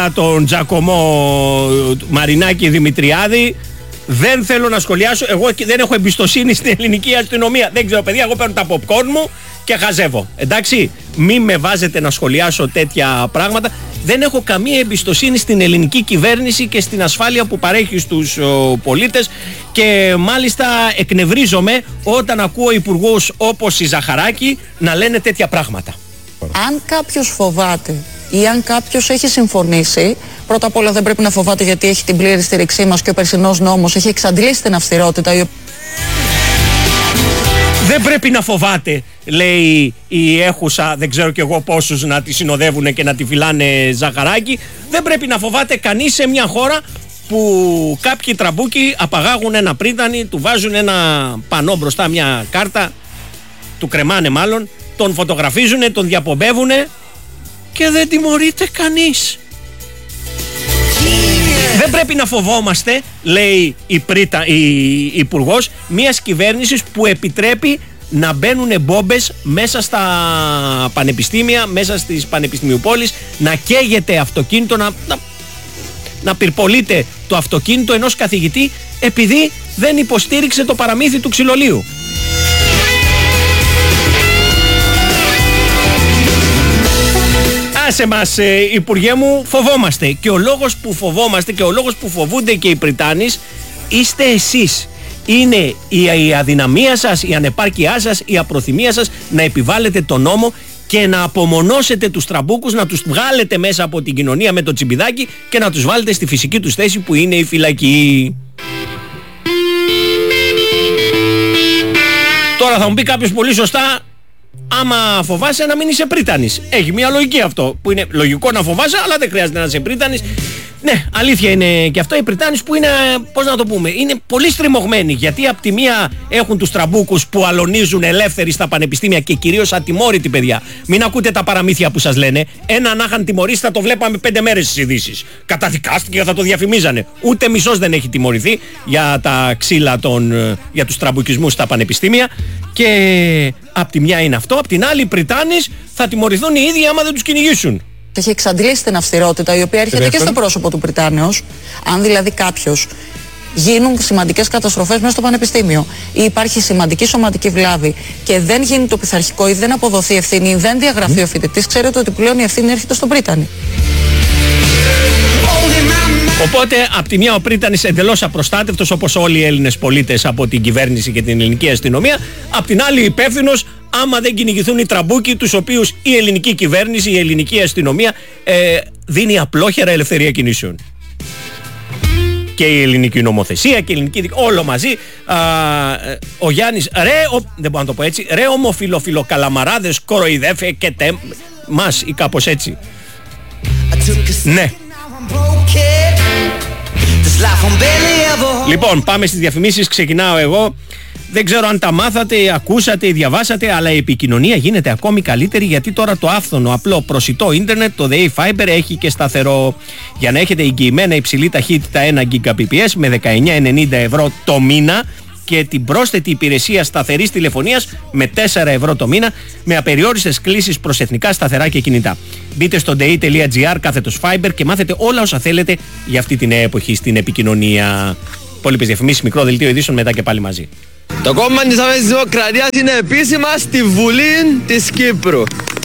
για τον Τζακωμό Μαρινάκη Δημητριάδη. Δεν θέλω να σχολιάσω. Εγώ δεν έχω εμπιστοσύνη στην ελληνική αστυνομία. Δεν ξέρω, παιδιά, εγώ παίρνω τα popcorn μου και χαζεύω. Εντάξει, μην με βάζετε να σχολιάσω τέτοια πράγματα. Δεν έχω καμία εμπιστοσύνη στην ελληνική κυβέρνηση και στην ασφάλεια που παρέχει στους πολίτες, και μάλιστα εκνευρίζομαι όταν ακούω υπουργούς όπως η Ζαχαράκη να λένε τέτοια πράγματα. Αν κάποιος φοβάται ή αν κάποιος έχει συμφωνήσει, πρώτα απ' όλα δεν πρέπει να φοβάται, γιατί έχει την πλήρη στήριξή μας και ο περσινός νόμος έχει εξαντλήσει την αυστηρότητα. Δεν πρέπει να φοβάται, λέει η έχουσα, δεν ξέρω κι εγώ πόσους να τη συνοδεύουν και να τη φυλάνε Ζαχαράκη. Δεν πρέπει να φοβάται κανείς σε μια χώρα που κάποιοι τραμπούκοι απαγάγουν ένα πρίτανη, του βάζουν ένα πανό μπροστά, μια κάρτα, του κρεμάνε μάλλον, τον φωτογραφίζουν, τον διαπομπεύουν και δεν τιμωρείται κανείς. Δεν πρέπει να φοβόμαστε, λέει η υπουργός, μιας κυβέρνησης που επιτρέπει να μπαίνουν μπόμπες μέσα στα πανεπιστήμια, μέσα στις πανεπιστημιοπόλεις, να καίγεται αυτοκίνητο, να πυρπολείται το αυτοκίνητο ενός καθηγητή επειδή δεν υποστήριξε το παραμύθι του ξυλολίου. Άσε μας, Υπουργέ μου, φοβόμαστε. Και ο λόγος που φοβόμαστε και ο λόγος που φοβούνται και οι Πριτάνης είστε εσείς. Είναι η αδυναμία σας, η ανεπάρκειά σας, η απροθυμία σας να επιβάλλετε τον νόμο και να απομονώσετε τους τραμπούκους, να τους βγάλετε μέσα από την κοινωνία με το τσιμπιδάκι και να τους βάλετε στη φυσική τους θέση που είναι η φυλακή. Τώρα θα μου πει κάποιος πολύ σωστά, άμα φοβάσαι να μην είσαι πρίτανης. Έχει μια λογική αυτό, που είναι λογικό να φοβάσαι, αλλά δεν χρειάζεται να είσαι πρίτανης. Ναι, αλήθεια είναι και αυτό. Οι Πριτάνης που είναι, πώς να το πούμε, είναι πολύ στριμωγμένοι, γιατί απ' τη μία έχουν τους τραμπούκους που αλωνίζουν ελεύθεροι στα πανεπιστήμια και κυρίως ατιμόρυτοι, παιδιά. Μην ακούτε τα παραμύθια που σας λένε. Ένα να είχαν τιμωρήσει θα το βλέπαμε 5 μέρες στις ειδήσεις. Καταδικάστηκε και θα το διαφημίζανε. Ούτε μισός δεν έχει τιμωρηθεί για τα ξύλα για τους τραμπουκισμούς στα πανεπιστήμια. Και απ' τη μια είναι αυτό, απ' την άλλη οι Πριτάνης θα τιμωρηθούν οι ίδιοι άμα δεν τους κυνηγήσουν. Έχει εξαντλήσει την αυστηρότητα, η οποία έρχεται και στο πρόσωπο του Πριτάνεως. Αν δηλαδή κάποιος γίνουν σημαντικές καταστροφές μέσα στο πανεπιστήμιο ή υπάρχει σημαντική σωματική βλάβη και δεν γίνει το πειθαρχικό ή δεν αποδοθεί ευθύνη ή δεν διαγραφεί ο φοιτητής, ξέρετε ότι πλέον η ευθύνη έρχεται στον Πρίτανη. Οπότε, απ' τη μια ο Πρίτανης εντελώς απροστάτευτος, όπως όλοι οι Έλληνες πολίτες από την κυβέρνηση και την ελληνική αστυνομία. Απ' την άλλη υπεύθυνος άμα δεν κυνηγηθούν οι τραμπούκοι, τους οποίους η ελληνική κυβέρνηση, η ελληνική αστυνομία δίνει απλόχερα ελευθερία κινήσεων. Και η ελληνική νομοθεσία και η ελληνική όλο μαζί. Ο Γιάννης, δεν μπορώ να το πω έτσι, ρε ομοφιλοφιλοκαλαμαράδες, κοροϊδέφε και μας ή κάπως έτσι. Ναι. Λοιπόν, πάμε στις διαφημίσεις, ξεκινάω εγώ. Δεν ξέρω αν τα μάθατε, ακούσατε ή διαβάσατε, αλλά η επικοινωνία γίνεται ακόμη καλύτερη, γιατί τώρα το άφθονο, απλό, προσιτό ίντερνετ, το ΔΕΗ Fiber, έχει και σταθερό. Για να έχετε εγγυημένα υψηλή ταχύτητα 1 Gbps με 19,90 ευρώ το μήνα και την πρόσθετη υπηρεσία σταθερής τηλεφωνίας με 4 ευρώ το μήνα, με απεριόριστες κλήσεις προς εθνικά σταθερά και κινητά. Μπείτε στο dei.gr/Fiber και μάθετε όλα όσα θέλετε για αυτή την νέα εποχή στην επικοινωνία. Υπόλοιπες διαφημίσεις, μικρό δελτίο ειδήσεων, μετά και πάλι μαζί. Το κόμμα της Άμεσης Δημοκρατίας είναι επίσημα στη Βουλή της Κύπρου.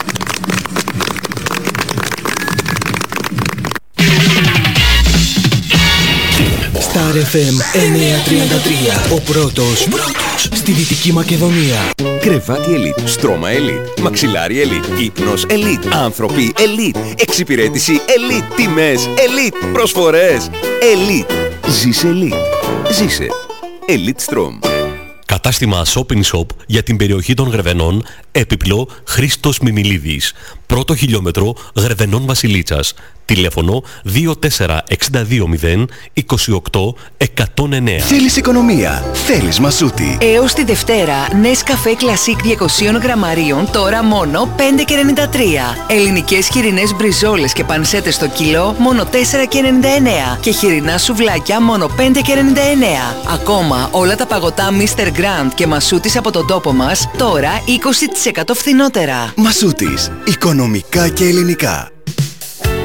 Star FM 933, ο πρώτος στη Δυτική Μακεδονία. Κρεβάτι Ελίτ, στρώμα Ελίτ, μαξιλάρι Ελίτ, ύπνος Ελίτ, άνθρωποι Ελίτ, εξυπηρέτηση Ελίτ, τιμές Ελίτ, προσφορές Ελίτ. Ζήσε Ελίτ. Ζήσε Elite Strom. Κατάστημα Shop in Shop για την περιοχή των Γρεβενών, έπιπλο Χρήστος Μιμιλίδης. Πρώτο χιλιόμετρο Γρεβενών Βασιλίτσας. Τηλέφωνο 2462 28 109. Θέλεις οικονομία, θέλεις Μασούτη. Έως τη Δευτέρα, Nescafé Classic 200 γραμμαρίων, τώρα μόνο 5,93. Ελληνικές χοιρινές μπριζόλες και πανσέτες στο κιλό, μόνο 4,99. Και χοιρινά σουβλάκια, μόνο 5,99. Ακόμα όλα τα παγωτά Mr. Grand και Μασούτης από τον τόπο μας, τώρα 20% φθηνότερα. Μασούτης, οικονομικά και ελληνικά.